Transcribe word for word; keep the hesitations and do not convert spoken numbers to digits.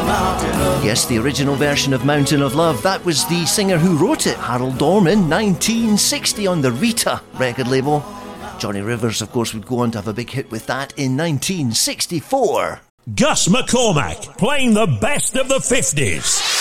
Yes, the original version of Mountain of Love. That was the singer who wrote it, Harold Dorman, nineteen sixty on the Rita record label. Johnny Rivers, of course, would go on to have a big hit with that in nineteen sixty-four. Gus McCormack, playing the best of the fifties.